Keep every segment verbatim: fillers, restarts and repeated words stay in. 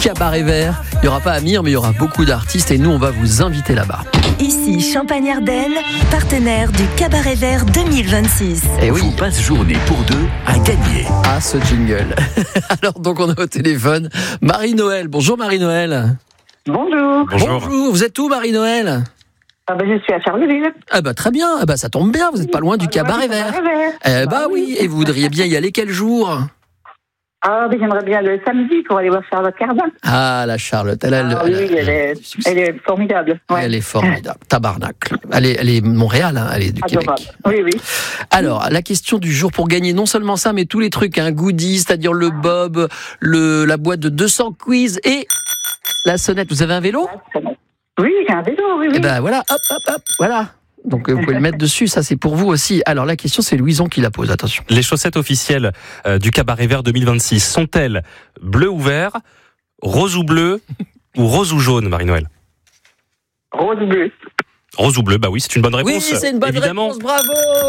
Cabaret Vert. Il n'y aura pas Amir, mais il y aura beaucoup d'artistes et nous, on va vous inviter là-bas. Ici Champagne-Ardenne, partenaire du Cabaret Vert deux mille vingt-six. Et oui. Vous passe journée pour deux à gagner. Ah, ce jingle. Alors, donc, on a au téléphone Marie-Noël. Bonjour Marie-Noël. Bonjour. Bonjour. Bonjour. Vous êtes où Marie-Noël? Ah ben, je suis à Charleville. Ah bah très bien, ah bah, ça tombe bien, vous n'êtes pas loin du Cabaret Vert. Eh bah, bah oui, et vous voudriez bien y aller quel jour? Ah ben j'aimerais bien le samedi pour aller voir Charlotte Cardin. Ah la Charlotte, elle, a ah, le, oui, elle, elle, est, elle est formidable. Ouais. Elle est formidable, tabarnacle. Elle est, elle est Montréal, hein, elle est du Adorable. Québec. Oui, oui. Alors, la question du jour pour gagner non seulement ça, mais tous les trucs, un hein, goodies, c'est-à-dire le bob, le, la boîte de deux cents quiz et la sonnette. Vous avez un vélo? Oui, j'ai un vélo, oui, oui. Et ben voilà, hop, hop, hop, voilà. Donc vous pouvez le mettre dessus, ça c'est pour vous aussi. Alors la question c'est Louison qui la pose, attention. Les chaussettes officielles euh, du Cabaret Vert deux mille vingt-six sont-elles bleu ou vert, rose ou bleu ou rose ou jaune, Marie-Noël? Rose ou bleu. Rose ou bleu, bah oui, c'est une bonne réponse. Oui, c'est une bonne évidemment. réponse, bravo.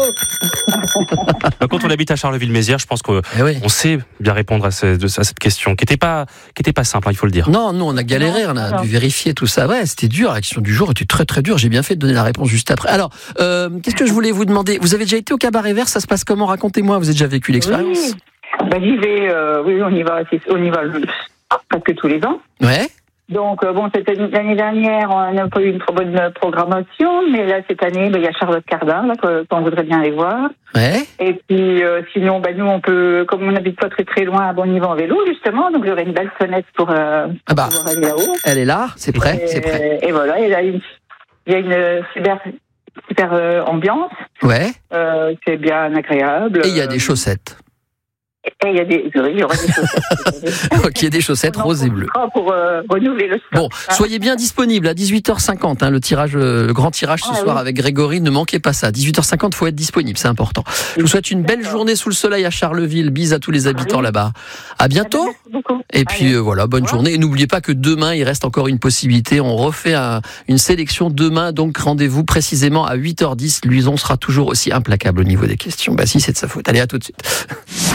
Quand on habite à Charleville-Mézières, je pense qu'on eh oui. sait bien répondre à, ce, à cette question, qui n'était pas, qui était pas simple, hein, il faut le dire. Non, nous on a galéré, on a non. dû vérifier tout ça. Ouais, c'était dur, la question du jour était très très dure. J'ai bien fait de donner la réponse juste après. Alors, euh, qu'est-ce que je voulais vous demander? Vous avez déjà été au Cabaret Vert, ça se passe comment? Racontez-moi, vous avez déjà vécu l'expérience? Oui, bah, j'y vais, euh, oui, on y va, on y va presque tous les ans. Ouais. Donc, euh, bon, cette année, l'année dernière, on n'a pas eu une trop bonne programmation, mais là, cette année, ben, il y a Charlotte Cardin, là, qu'on voudrait bien aller voir. Ouais. Et puis, euh, sinon, ben, nous, on peut, comme on n'habite pas très très loin, bon, on y va en vélo, justement, donc j'aurai une belle fenêtre pour, euh, ah bah, pouvoir aller là-haut. Elle est là, c'est prêt, et, c'est prêt. Et voilà, il y a une, il y a une super, super euh, ambiance. Ouais. Euh, c'est bien agréable. Et il y a des chaussettes. Et il y a des, oui, il y aura des chaussettes. Ok, il y a des chaussettes roses et bleues. Pour euh, renouveler le stock. Bon, soyez bien disponibles à dix-huit heures cinquante, hein, le tirage, le grand tirage ce ah, soir oui. avec Grégory, ne manquez pas ça. dix-huit heures cinquante, faut être disponible, c'est important. Je vous souhaite une belle D'accord. journée sous le soleil à Charleville. Bise à tous les habitants ah, oui. là-bas. À bientôt. Merci beaucoup. Et puis euh, voilà, bonne ouais. journée. Et n'oubliez pas que demain, il reste encore une possibilité. On refait un, une sélection demain, donc rendez-vous précisément à huit heures dix. Louison sera toujours aussi implacable au niveau des questions. Bah si, c'est de sa faute. Allez, à tout de suite.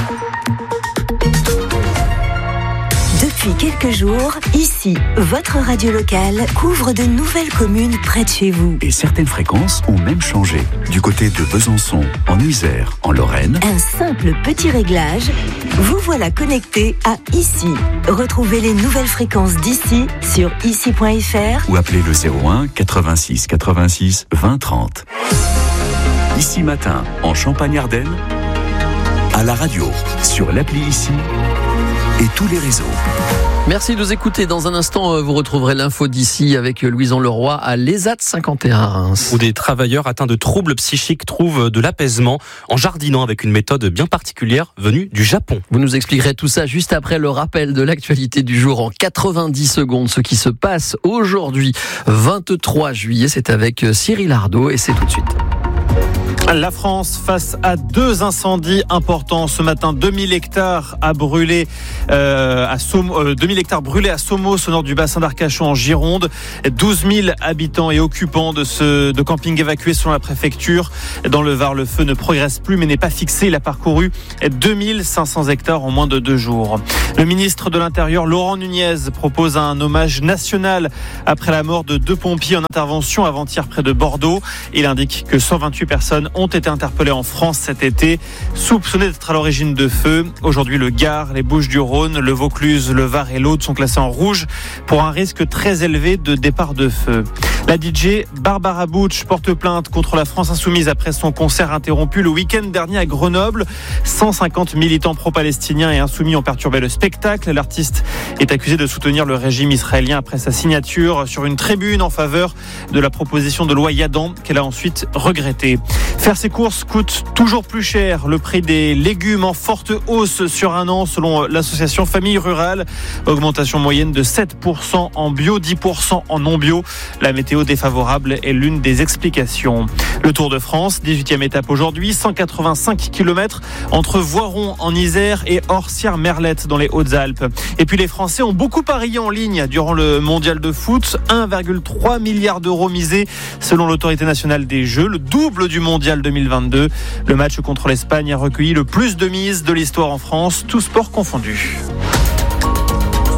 Depuis quelques jours, ici, votre radio locale couvre de nouvelles communes près de chez vous. Et certaines fréquences ont même changé. Du côté de Besançon, en Isère, en Lorraine. Un simple petit réglage, vous voilà connecté à Ici. Retrouvez les nouvelles fréquences d'ici sur ici point f r ou appelez le zéro un quatre-vingt-six quatre-vingt-six vingt trente. Ici matin, en Champagne-Ardenne, à la radio, sur l'appli Ici et tous les réseaux. Merci de nous écouter. Dans un instant, vous retrouverez l'info d'ici avec Louison Leroy à l'E S A T cinquante et un à Reims. Où des travailleurs atteints de troubles psychiques trouvent de l'apaisement en jardinant avec une méthode bien particulière venue du Japon. Vous nous expliquerez tout ça juste après le rappel de l'actualité du jour en quatre-vingt-dix secondes. Ce qui se passe aujourd'hui, vingt-trois juillet, c'est avec Cyril Ardo et c'est tout de suite. La France face à deux incendies importants ce matin. deux mille hectares à brûler euh, à Som- euh, deux mille hectares brûlés à Somos au nord du bassin d'Arcachon en Gironde. douze mille habitants et occupants de ce de camping évacués selon la préfecture. Dans le Var, le feu ne progresse plus mais n'est pas fixé. Il a parcouru deux mille cinq cents hectares en moins de deux jours. Le ministre de l'Intérieur, Laurent Nunez, propose un hommage national après la mort de deux pompiers en intervention avant-hier près de Bordeaux. Il indique que cent vingt-huit personnes ont été interpellés en France cet été, soupçonnés d'être à l'origine de feux. Aujourd'hui, le Gard, les Bouches-du-Rhône, le Vaucluse, le Var et l'Aude sont classés en rouge pour un risque très élevé de départ de feu. La D J Barbara Butch porte plainte contre la France Insoumise après son concert interrompu le week-end dernier à Grenoble. cent cinquante militants pro-palestiniens et insoumis ont perturbé le spectacle. L'artiste est accusé de soutenir le régime israélien après sa signature sur une tribune en faveur de la proposition de loi Yadan qu'elle a ensuite regrettée. Faire ses courses coûte toujours plus cher. Le prix des légumes en forte hausse sur un an selon l'association Famille Rurale. Augmentation moyenne de sept pour cent en bio, dix pour cent en non bio. La météo défavorable est l'une des explications. Le Tour de France, dix-huitième étape aujourd'hui, cent quatre-vingt-cinq kilomètres entre Voiron en Isère et Orsières-Merlette dans les Hautes-Alpes. Et puis les Français ont beaucoup parié en ligne durant le mondial de foot. un virgule trois milliard d'euros misés selon l'autorité nationale des Jeux, le double du mondial deux mille vingt-deux. Le match contre l'Espagne a recueilli le plus de mises de l'histoire en France, tous sports confondus.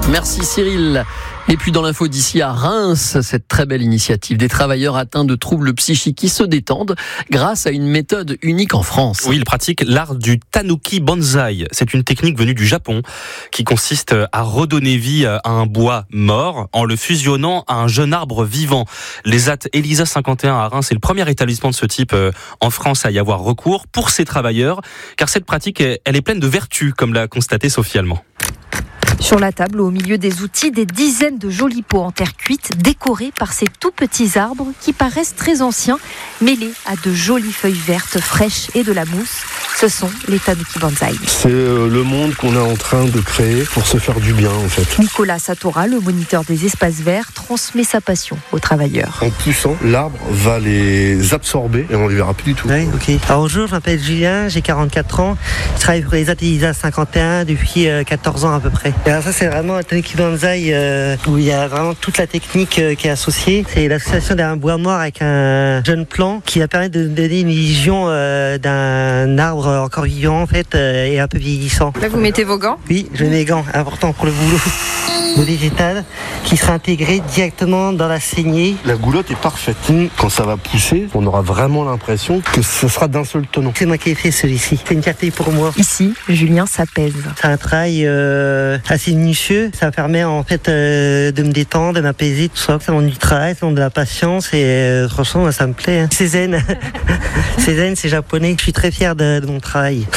Merci Cyril. Et puis dans l'info d'ici à Reims, cette très belle initiative des travailleurs atteints de troubles psychiques qui se détendent grâce à une méthode unique en France. Oui, ils pratiquent l'art du tanuki bonsaï. C'est une technique venue du Japon qui consiste à redonner vie à un bois mort en le fusionnant à un jeune arbre vivant. Les A T Elisa cinquante et un à Reims est le premier établissement de ce type en France à y avoir recours pour ces travailleurs, car cette pratique, elle est pleine de vertus, comme l'a constaté Sophie Allemand. Sur la table, au milieu des outils, des dizaines de jolis pots en terre cuite, décorés par ces tout petits arbres qui paraissent très anciens, mêlés à de jolies feuilles vertes, fraîches et de la mousse. Ce sont les tanuki bonsaï. C'est le monde qu'on est en train de créer pour se faire du bien, en fait. Nicolas Satora, le moniteur des espaces verts, transmet sa passion aux travailleurs. En poussant, l'arbre va les absorber et on ne les verra plus du tout. Oui, ok. Alors, bonjour, je m'appelle Julien, j'ai quarante-quatre ans. Je travaille pour les A T Elisa cinquante et un depuis quatorze ans à peu près. Et alors ça, c'est vraiment un tanuki bonsaï euh, où il y a vraiment toute la technique euh, qui est associée. C'est l'association d'un bois mort avec un jeune plant qui va permettre de donner une vision euh, d'un arbre encore vivant en fait euh, et un peu vieillissant. Là, vous mettez vos gants ? Oui, je mets mes gants, important pour le boulot. Le végétal qui sera intégré directement dans la saignée. La goulotte est parfaite. Mmh. Quand ça va pousser, on aura vraiment l'impression que ce sera d'un seul tenant. C'est moi qui ai fait celui-ci. C'est une fierté pour moi. Ici, Julien s'apaise. C'est un travail euh, assez minutieux. Ça permet en fait euh, de me détendre, de m'apaiser, tout ça. Ça demande du travail, ça demande de la patience et euh, franchement, ça me plaît. Hein. C'est zen. C'est zen, c'est japonais. Je suis très fier de, de mon travail.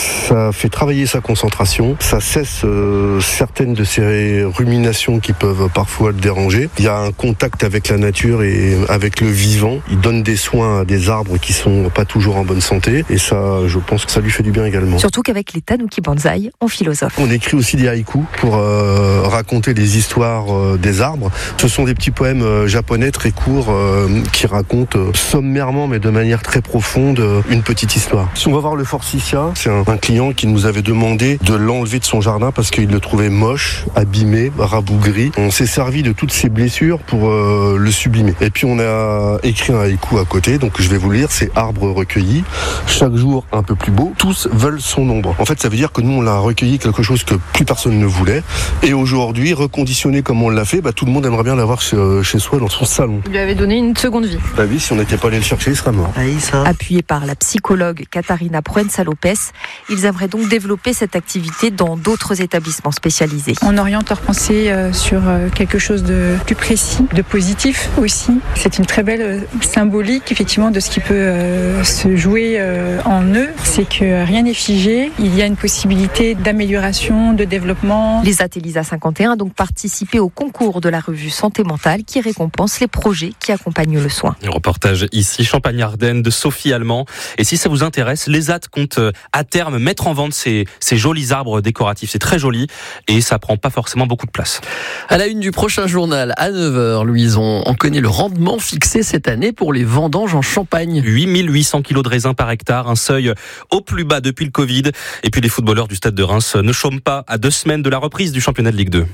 Ça fait travailler sa concentration. Ça cesse euh, certaines de ces ruminations qui peuvent parfois le déranger. Il y a un contact avec la nature et avec le vivant. Il donne des soins à des arbres qui sont pas toujours en bonne santé et ça, je pense que ça lui fait du bien également. Surtout qu'avec les tanuki bonsaï, on philosophe. On écrit aussi des haïkus pour euh, raconter les histoires euh, des arbres. Ce sont des petits poèmes euh, japonais très courts euh, qui racontent euh, sommairement mais de manière très profonde euh, une petite histoire. Si on va voir le forsythia, c'est un, un client qui nous avait demandé de l'enlever de son jardin parce qu'il le trouvait moche, abîmé, rabougri. On s'est servi de toutes ces blessures pour euh, le sublimer. Et puis on a écrit un haïku à côté, donc je vais vous le lire, c'est arbre recueilli, chaque jour un peu plus beau, tous veulent son ombre. En fait, ça veut dire que nous on l'a recueilli quelque chose que plus personne ne voulait, et aujourd'hui, reconditionné comme on l'a fait, bah, tout le monde aimerait bien l'avoir chez, chez soi dans son salon. Vous lui avez donné une seconde vie. Bah oui, si on n'était pas allé le chercher, il serait mort. Ah oui, ça. Appuyé par la psychologue Katharina Proença-Lopez, ils aimeraient donc développer cette activité dans d'autres établissements spécialisés. On oriente leur pensée sur quelque chose de plus précis, de positif aussi. C'est une très belle symbolique effectivement de ce qui peut se jouer en eux. C'est que rien n'est figé, il y a une possibilité d'amélioration, de développement. Les A T Elisa cinquante et un a donc participé au concours de la revue Santé Mentale qui récompense les projets qui accompagnent le soin. Un reportage ici, Champagne-Ardenne, de Sophie Allemand. Et si ça vous intéresse, les A T comptent à terme mettre en vente ces, ces jolis arbres décoratifs. C'est très joli et ça prend pas forcément beaucoup de place. À la une du prochain journal, à neuf heures, Louison, on connaît le rendement fixé cette année pour les vendanges en Champagne. huit mille huit cents kilos de raisins par hectare, un seuil au plus bas depuis le Covid. Et puis les footballeurs du Stade de Reims ne chôment pas à deux semaines de la reprise du championnat de Ligue deux.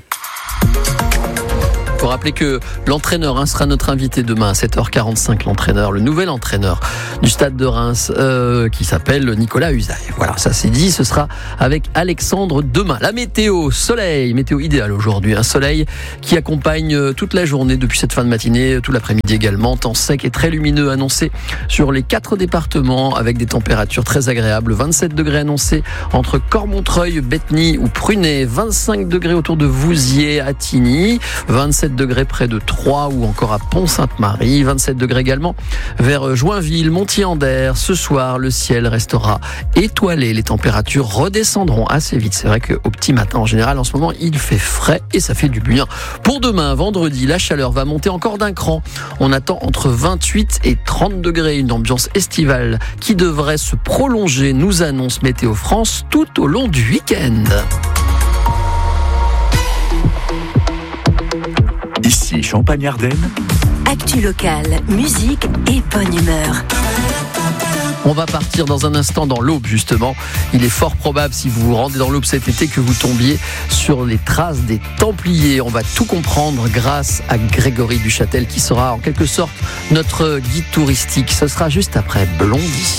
Il faut rappeler que l'entraîneur hein, sera notre invité demain à sept heures quarante-cinq, l'entraîneur, le nouvel entraîneur du Stade de Reims euh, qui s'appelle Nicolas Usaï. Voilà, ça c'est dit, ce sera avec Alexandre demain. La météo, soleil, météo idéale aujourd'hui, un soleil qui accompagne toute la journée depuis cette fin de matinée, tout l'après-midi également, temps sec et très lumineux annoncé sur les quatre départements avec des températures très agréables, vingt-sept degrés annoncés entre Cormontreuil, Betheny ou Prunay, vingt-cinq degrés autour de Vouziers, Attigny, vingt-sept degrés près de Troyes ou encore à Pont-Sainte-Marie, vingt-sept degrés également vers Joinville, Montier-en-Der. Ce soir, le ciel restera étoilé, les températures redescendront assez vite. C'est vrai qu'au petit matin, en général, en ce moment, il fait frais et ça fait du bien. Pour demain, vendredi, la chaleur va monter encore d'un cran. On attend entre vingt-huit et trente degrés, une ambiance estivale qui devrait se prolonger, nous annonce Météo France, tout au long du week-end. Ici Champagne-Ardenne. Actu locale, musique et bonne humeur. On va partir dans un instant dans l'Aube, justement. Il est fort probable, si vous vous rendez dans l'Aube cet été, que vous tombiez sur les traces des Templiers. On va tout comprendre grâce à Grégory Duchâtel, qui sera en quelque sorte notre guide touristique. Ce sera juste après Blondie.